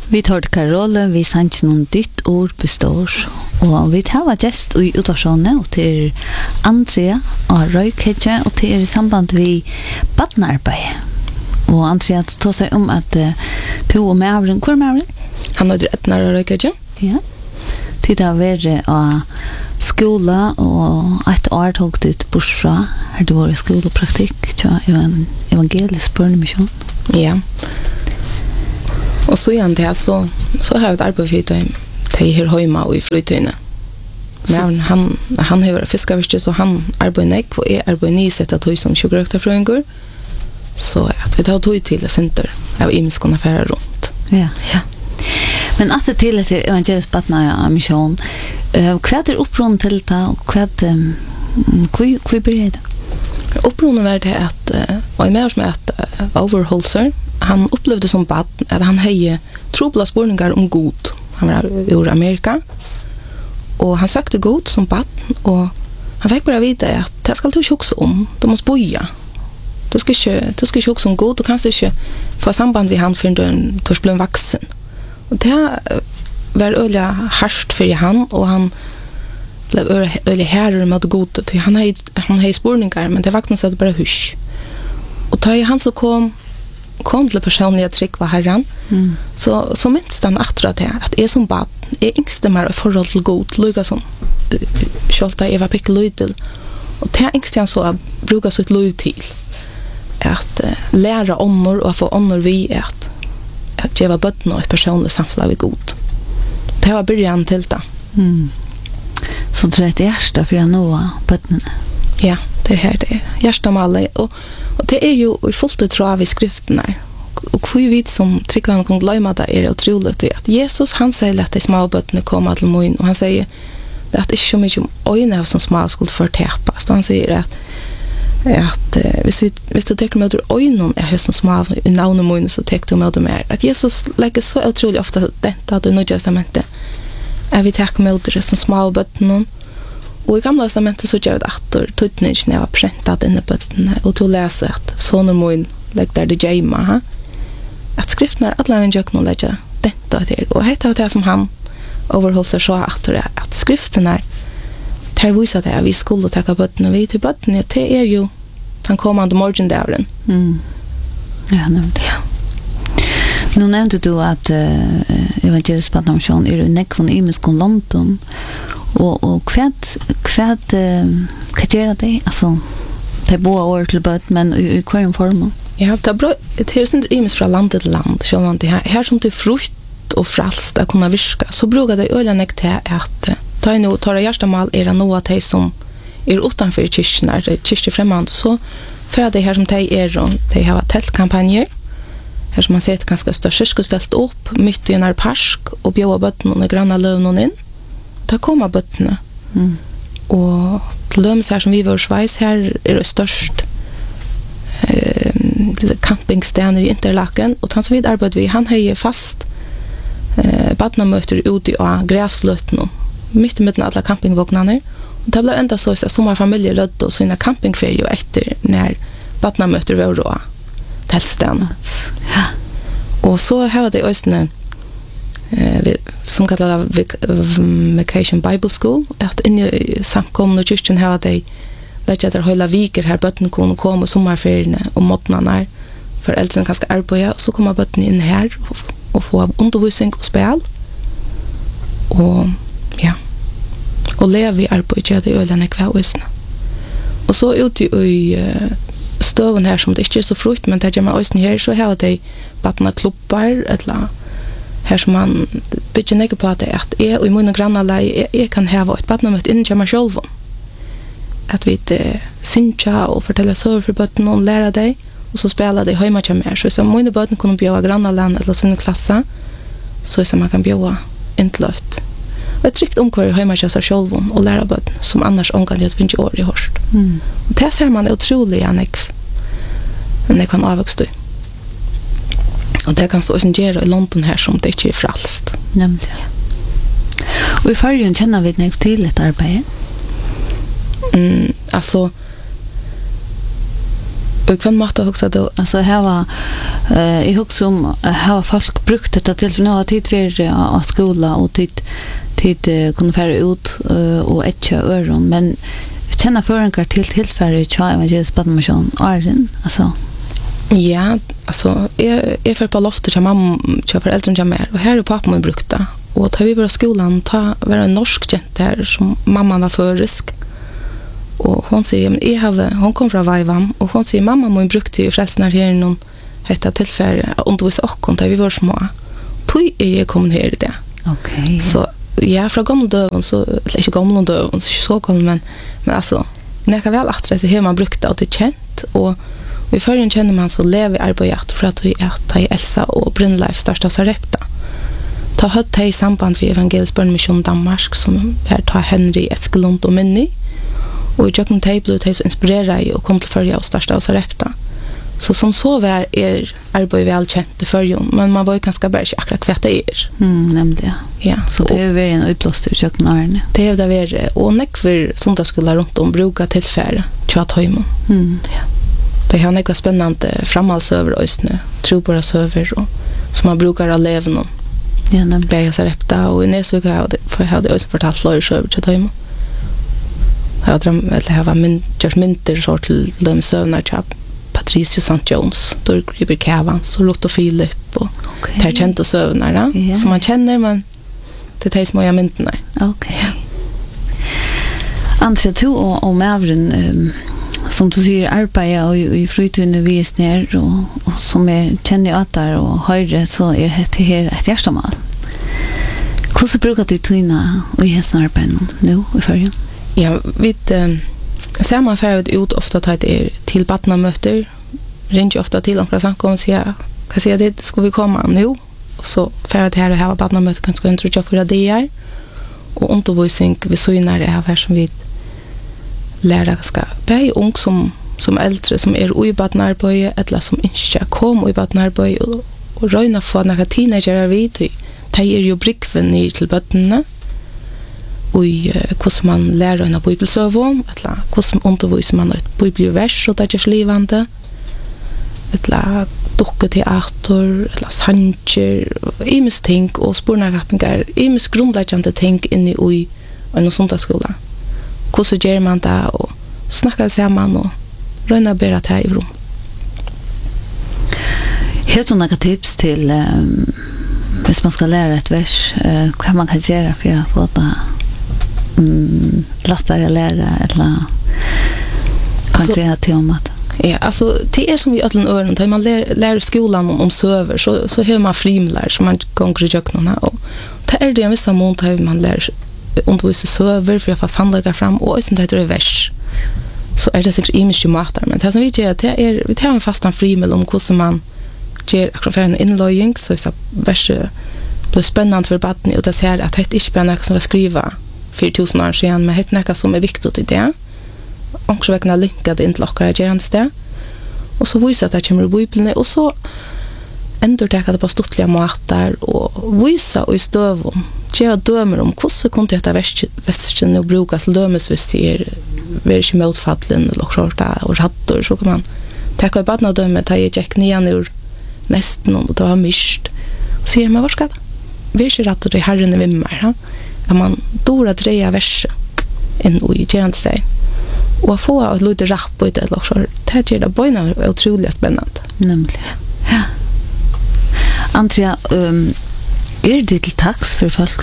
Vi tar til Karole, vi sanns noen ditt ord består, og vi tar gest i utårsånene, og til Andrea og Røykhetje, og til samband vi badnarbeid. Og Andrea tar seg om at du og Mavren, hvor er Mavren? Han har Etnar og Røykhetje. Ja. Tid har vært av skola, og et år tog ditt bortsfra, har du vært skolepraktikk, evangelisk børnemisjon. Ja. Og så igjen det, så har jeg et arbeid for til her hjemme og i flytøyene. Men han har vært fiskevirke, så han arbeider nekk, og jeg arbeider nysett av tog som sjukrøkterfrøyngur. Så at vi tar tog til det senter av imenskene affærer rundt. Ja. Men at det til etter evangelisk badnarmisjon, hva er opprunnet til det, og hva blir det? Opprunnet var det at, og jeg med oss med at Overholzer, han upplevde som bad att han hade trobla spårningar om god. Han var i Amerika och han sökte god som bad och han fick bara veta att det ska du också om. Du måste boja. Du ska inte också om god, du kan inte få samband med han för du törs bli vuxen. Och det var öliga harskt för han och han blev öliga herre mot god. Han hade spårningar men det var något så att bara husch. Och ta han så kom til personlige trygg var herren, så minst han akkurat det, at jeg som bad, jeg yngste meg i forhold til god, lukket som kjølta jeg var pikk løydel, og det yngste han så bruker sitt løy til, at lære ånder, og få ånder vi at jeg var bøtten og et personlig samfunn ved god. Det var begynnelsen til det. Så det er et hjerte for å nå bøttene? Ja, det er her det er. Hjertemalet, og det er jo i fullt tråd i skriften her. Og hva vi vet som trykker kan glemme det er utrolig at Jesus han sier at de små bøttene kommer til mun, og han sier at det er ikke så mye om øynene som små skulle fortepes. Så han sier at hvis du tenker med øynene er som små i navnet mun, så tenker du med mer. At Jesus legger så utrolig ofte dette at du nødvendig testamentet er vi tenker med det som små bøttene. Og i gamla testamentet så gjør det atter tøytningen jeg var prentet inne på bøttene, og til å lese at sånne mun legger der det gjemme, at skriften er alle en jøkken å legge dette til. Og hette av det som han overholder så atter at skriften er til å vise det at vi skulle takke bøttene vi til bøttene, det er jo den kommende morgendavren. Ja, nevnt. Ja. Nå nevnte du at evangelisk badnarmisjon er jo nekk von imensk London, og hva gjør det? Altså, det er både år til bøtt, men i hver form? Ja, det er bra. Det er ikke imensk fra land til land. Her som det er frukt og fralst det kunne virke, så bruker det øyne nekk til at ta inn og ta hjertemål er noe av de som er utenfor kyrkjen, er kyrkjefremmende, så for det her som de er, og de har teltkampanjer, her som man ser et ganske større kyrke stelt opp, midt i en park, og bjør bøttene og granne løvene inn. Da kommer bøttene. Og til lømmes her som vi var i Schweiz, her er det størst campingstener i Interlaken, og han som vi arbeider vi, han har fast badnamøter ute av græsfløtene, midt i midten av alle campingvognene. Og det ble enda så at som var familier lødde og sånne campingferier etter når badnamøter var råd til stedene. Ja. Og så har det også som kallar det Vacation Bible School, at inne i samkomne kyrkjen har de lett der høyla viker her bøtten kunne komme sommerferiene og måtene her for eldre kan skal arbeide, og så kommer bøtten inn her og få undervisning og spil og ja og leve i arbeid det er øyne hver øysene. Og så ute i støven her som det ikke er så frukt, men det gjør man øysene her, så har de bøttene klubber eller her som man bygger ned på at jeg og i min grannalei jeg kan hava et badnamøte innen meg selv at vi synja og forteller søver for bøtten og lærer deg og så spiller de hjemme til meg så hvis mine bøtten kunne bjøve grannalei eller sånne klasse så hvis man kan bjøve inntløyt og et trygt omkvar hjemme til seg selv og lære bøtten som annars omgang det finnes år i hørst og det ser man utrolig enn jeg kan avvokste og det kan stå også gjøre i London her som det ikke er fralst. Nemlig. Og i fargen kjenner vi ikke til et arbeid? Altså, og hva måte også du? Altså, her var Jag husar om har folk brukt detta till nu har tid för att skola och tid kunna färra ut och etcha öron men känna förenkar till tillfället i tja evangelisk badmission Arjen alltså ja alltså är för på loftet som mamma till föräldrar som är och här är pappa mig brukta och tar vi våra skolan ta vara en norsk gent där som mamma var förrisk och hon säger men hon kom från Vaivam och hon säger mamma mig brukte ju frälsnar här någon hetta tillfälle undervisa och kon vi var små tog är kommen här det okej så ja från gamla döven så inte gamla döven så kom men alltså när kan väl att det hur man brukte att det känt och vi förrän känner man så lever arbetet för att vi är Elsa och Brynleif största Sarepta ta hött i samband med evangelisk barnmission Danmark som här tar Henry Eskelund och Minnie och jag kan ta blev så inspirerad och kom till förja och största Sarepta så som så var arbetet välkänt i förjon men man var ju ganska bara akkurat vet det är nämligen ja så det är väl en utblåst i köknarne det är det var och nekver söndagsskola runt om bruka tillfälle chat hemma ja det har något spännande framhalsöver oss nu tror bara server och som man brukar att leva någon ja nämligen bäja Sarepta och i nästa vecka för jag hade också fortalt flera server till hemma jag drömde att ha just mynter så till de sövnar chap Patricia St. Jones då River Cavan så Lotto Philip och där kände sövnar som man känner men det är små mynterna okej Andrea du och Mavren som du säger arbeta och i fritiden vis ner och som är känner att där och höra så är det här ett hjärtamal. Hur brukar du träna och i hästarben nu i förrän? Ja, vi ser man färd ut ofta att det är till barnamöter. Ringer ofta till några samkom och säger kan säga det ska vi komma nu och så färd här och ha barnamöter kanske inte tror jag för det är och undervisning vi så när det här som vi lära ska bäj ung som äldre som är i badnarböje eller som inte kom i badnarböje och röna få några teenager vid det är ju brickven ner till bötterna och hur man lär en bibelsövning eller hur undervisar man ett bibelvers och det är livande eller docketeater eller sanger imis ting och spornarrappingar imis grundläggande ting inne i en söndagsskola hur gör man det och snackar samman och röna bära det här i rum. Helt några tips till hvis man ska lära ett vers vad man kan göra för att få det lättare lära eller konkret om att ja, alltså det är som vi ödlen öron när man lär skolan om söver så hör man frimlar som man gånger i köknarna och det är det en vissa mån här man lär undervisa söver för att fast handlägga fram och sen det är vers så är det säkert imis ju matar men det som vi gör det är vi tar en fastan frimel om hur man ger akkurat för en inlöjning så är vers blir spännande för barnen och det ser att det inte bara något som var skriva 4000 år sedan men det är något som är viktigt i det och så vägna linkade in till akkurat gerande det och så visar att det kommer i bibeln och så ändå täcker det på stortliga matar och visa och i stövon jag dömer om hur kunde detta västen och brukas dömes vi ser väldigt motfallen och sorta och rattor så kan man täcka barna dömer ta i check nian ur nästan och ta mist och se men vad ska vi är rattor det herren är vimmar ja man dora dreja vers en och i gerande sig och få ett lite rapp på det eller så det är det böna otroligt spännande nämligen ja Andrea är det till tax för folk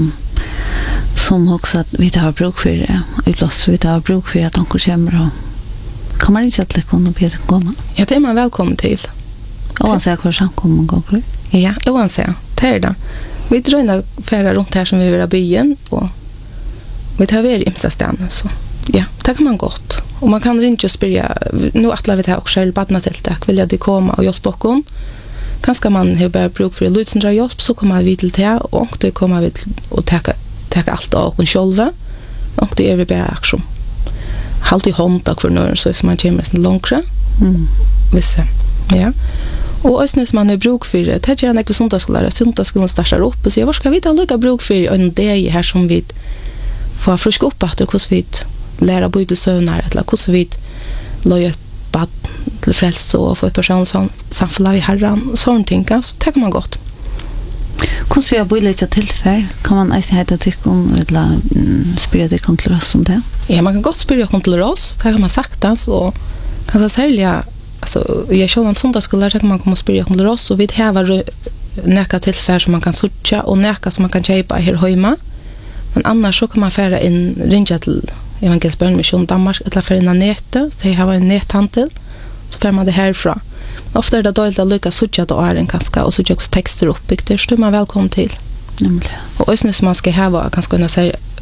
som också att vi har bruk för det utlöst vi har bruk för att de kommer och kan man inte att det kunna bli att komma ja det är man välkommen till och man säger hur samkomman går ja det var säga det är det vi drönar färra runt här som vi vill ha byen och vi tar väl imsa stan så ja det kan man gott och man kan inte spela nu att vi tar också själv badna till det vill jag det komma och hjälpa bakom kanske man har bara bruk för lutsendra hjälp så kommer vi till det och det kommer vi och ta allt av och själva och det är vi bara aktion halt i hand och för när så som man kommer sen långre vissa ja och ösnes man har bruk för det tar jag några söndagsskolan startar upp och så vad ska vi ta lucka bruk för en dag här som vi får friska upp att hur vi lära bibelsövnar eller hur vi lära bad till frälst och få ett person som samfällar i Herren och sånt ting, så det kan man gott. Hvordan vi har bøylet tilfell? Kan man eisen heta tykken eller spyrja det til oss om det? Ja, man kan gott spyrja till oss, det kan man sakta, så kan jag sälja, alltså jag kör en söndagsskola, så kan man komma och spyrja till oss, och vi har näka tillfälle som man kan sucha och näka som man kan köpa här hemma. Men annars så kan man färra in ringa till Evangelisk Bønnemission Danmark eller för en nätet, det har en näthandel, så får man det härifrån. Ofta är det dåligt att lyckas sucha då är en kanske och sucha också texter uppbyggt, det är man välkommen till. Nämligen. Och ösnes man ska ha kanske kunna säga